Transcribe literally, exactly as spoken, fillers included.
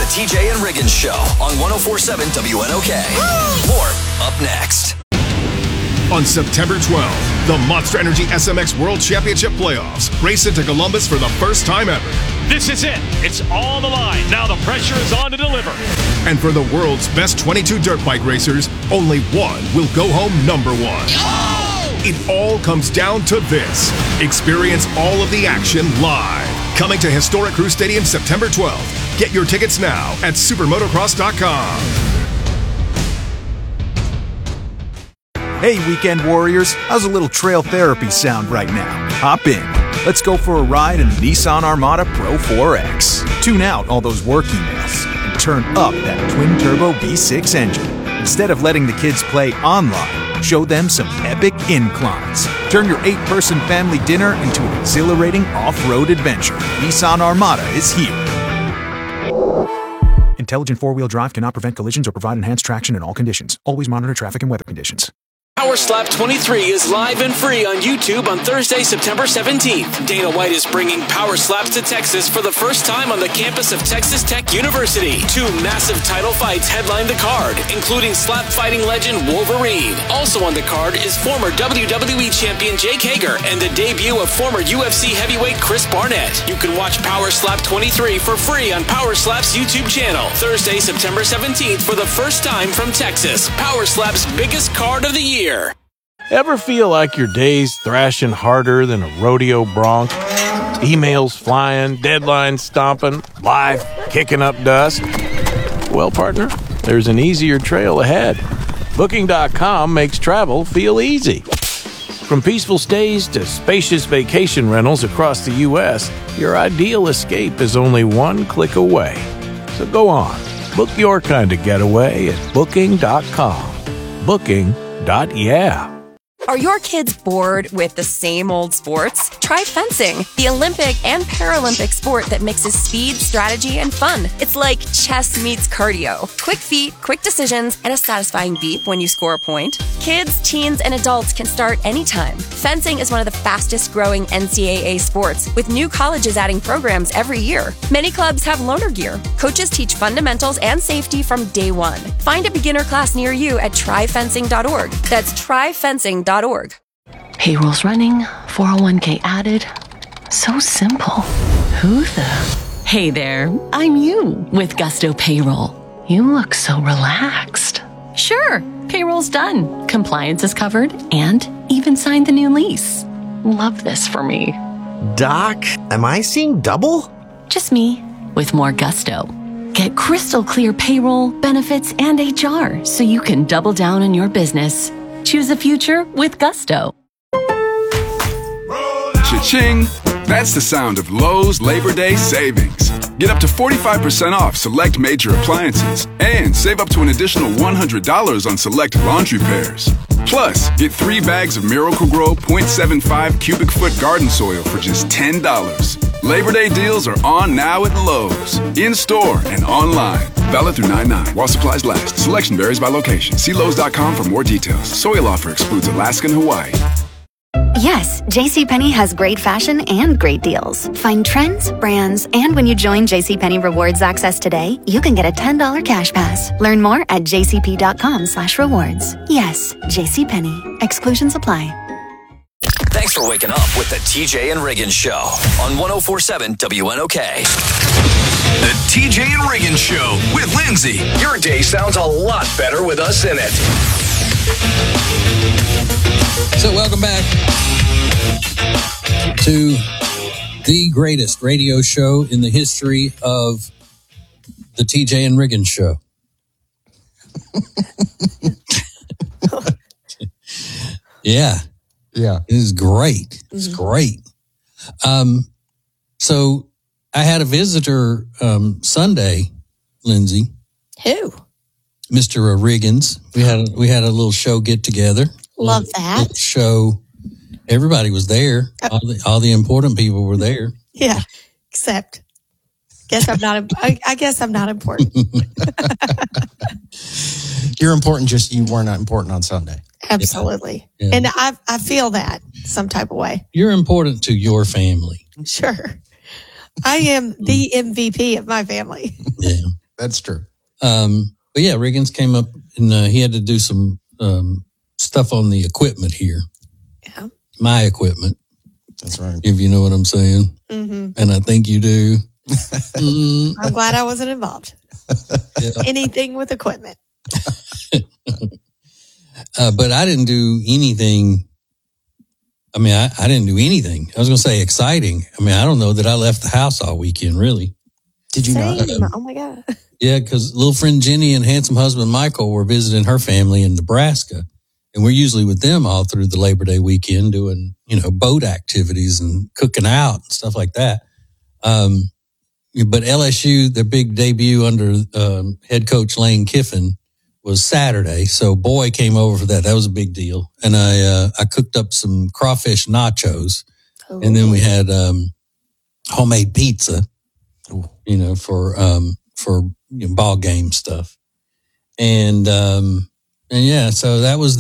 The T J and Riggins Show on one oh four point seven W N O K. More up next. On September twelfth, the Monster Energy S M X World Championship Playoffs race into Columbus for the first time ever. This is it. It's all on the line. Now the pressure is on to deliver. And for the world's best twenty-two dirt bike racers, only one will go home number one. Oh! It all comes down to this. Experience all of the action live. Coming to historic Crew Stadium September twelfth. Get your tickets now at supermotocross dot com. Hey, weekend warriors, how's a little trail therapy sound right now? Hop in. Let's go for a ride in the Nissan Armada Pro four X. Tune out all those work emails and turn up that twin-turbo V six engine. Instead of letting the kids play online, show them some epic inclines. Turn your eight-person family dinner into an exhilarating off-road adventure. Nissan Armada is here. Intelligent four-wheel drive cannot prevent collisions or provide enhanced traction in all conditions. Always monitor traffic and weather conditions. Power Slap twenty-three is live and free on YouTube on Thursday, September seventeenth. Dana White is bringing Power Slaps to Texas for the first time on the campus of Texas Tech University. Two massive title fights headline the card, including slap fighting legend Wolverine. Also on the card is former W W E champion Jake Hager and the debut of former U F C heavyweight Chris Barnett. You can watch Power Slap twenty-three for free on Power Slap's YouTube channel. Thursday, September seventeenth for the first time from Texas. Power Slap's biggest card of the year. Ever feel like your day's thrashing harder than a rodeo bronc? Emails flying, deadlines stomping, life kicking up dust? Well, partner, there's an easier trail ahead. Booking dot com makes travel feel easy. From peaceful stays to spacious vacation rentals across the U S, your ideal escape is only one click away. So go on, book your kind of getaway at Booking dot com. Booking. Dot yeah. Are your kids bored with the same old sports? Try fencing, the Olympic and Paralympic sport that mixes speed, strategy, and fun. It's like chess meets cardio. Quick feet, quick decisions, and a satisfying beep when you score a point. Kids, teens, and adults can start anytime. Fencing is one of the fastest growing N C double A sports, with new colleges adding programs every year. Many clubs have loaner gear. Coaches teach fundamentals and safety from day one. Find a beginner class near you at try fencing dot org. That's try fencing dot org. Payroll's running, four oh one k added. So simple. Who the? Hey there, I'm you with Gusto Payroll. You look so relaxed. Sure, payroll's done. Compliance is covered and even signed the new lease. Love this for me. Doc, am I seeing double? Just me with more gusto. Get crystal clear payroll, benefits, and H R so you can double down on your business. Choose a future with Gusto. Cha-ching! That's the sound of Lowe's Labor Day savings. Get up to forty-five percent off select major appliances and save up to an additional one hundred dollars on select laundry pairs. Plus, get three bags of Miracle-Gro point seven five cubic foot garden soil for just ten dollars. Labor Day deals are on now at Lowe's, in-store and online. Valid through nine nine while supplies last. Selection varies by location. See Lowe's dot com for more details. Soil offer excludes Alaska and Hawaii. Yes, JCPenney has great fashion and great deals. Find trends, brands, and when you join JCPenney Rewards Access today, you can get a ten dollars cash pass. Learn more at jcp.com slash rewards. Yes, JCPenney. Exclusions apply. Thanks for waking up with the T J and Riggins Show on one oh four point seven W N O K. The T J and Riggins Show with Lindsay. Your day sounds a lot better with us in it. So welcome back to the greatest radio show in the history of the T J and Riggins Show. Yeah. Yeah. It is great. It's mm-hmm. great. Um, so I had a visitor um, Sunday, Lindsay. Who? Mister Riggins. We had a, we had a little show get together. Love little, that. Little show. Everybody was there. Uh, all, the, all the important people were there. Yeah. Except, guess I'm not. I, I guess I'm not important. You're important. Just you were not important on Sunday. Absolutely. Yeah. And I I feel that some type of way. You're important to your family. Sure. I am the M V P of my family. Yeah. That's true. Um, but yeah, Riggins came up and uh, he had to do some um, stuff on the equipment here. Yeah. My equipment. That's right. If you know what I'm saying. Mm-hmm. And I think you do. mm. I'm glad I wasn't involved. Yeah. Anything with equipment. uh, but I didn't do anything. I mean, I, I didn't do anything. I was going to say exciting. I mean, I don't know that I left the house all weekend, really. Did you Same. not? Oh, my God. Yeah, because little friend Jenny and handsome husband Michael were visiting her family in Nebraska. And we're usually with them all through the Labor Day weekend doing, you know, boat activities and cooking out and stuff like that. Um, but L S U, their big debut under um, head coach Lane Kiffin was Saturday. So Boy came over for that. That was a big deal. And I uh, I cooked up some crawfish nachos. Oh. And then we had um, homemade pizza, Ooh. you know, for um, for you know, ball game stuff. And um, and yeah, so that was